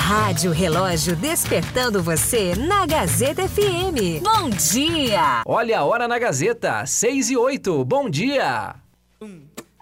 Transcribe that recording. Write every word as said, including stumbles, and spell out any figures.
Rádio Relógio despertando você na Gazeta F M. Bom dia! Olha a hora na Gazeta, seis e oito. Bom dia! Um.